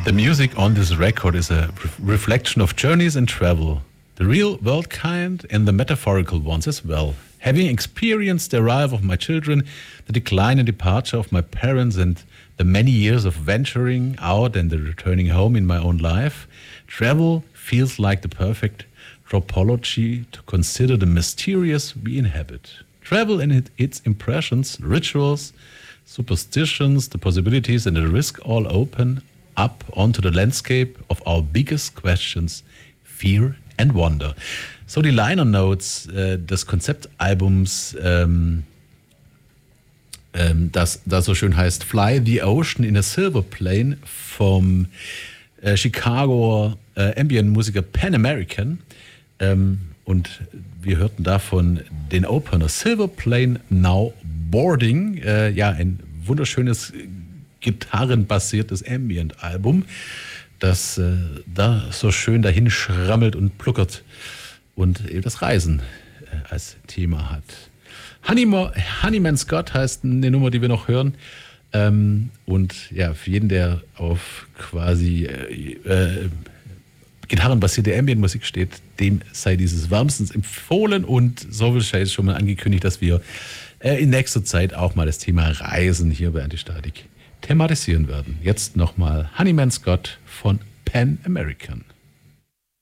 The music on this record is a reflection of journeys and travel, the real world kind and the metaphorical ones as well. Having experienced the arrival of my children, the decline and departure of my parents, and the many years of venturing out and the returning home in my own life, travel feels like the perfect tropology to consider the mysterious we inhabit. Travel and its impressions, rituals, superstitions, the possibilities and the risk all open up onto the landscape of our biggest questions, fear and wonder. So die Liner Notes des Konzeptalbums, das da so schön heißt Fly the Ocean in a Silver Plane vom Chicagoer Ambient-Musiker Pan American. Und wir hörten davon den Opener Silver Plane Now Boarding. Ja, ein wunderschönes gitarrenbasiertes Ambient-Album, das da so schön dahin schrammelt und pluckert und eben das Reisen als Thema hat. Honeyman Scott heißt eine Nummer, die wir noch hören. Und ja, für jeden, der auf quasi gitarrenbasierte Ambient-Musik steht, dem sei dieses wärmstens empfohlen. Und so viel Scheiß schon mal angekündigt, dass wir in nächster Zeit auch mal das Thema Reisen hier bei Antistatik thematisieren werden. Jetzt nochmal Honeyman Scott von Pan American.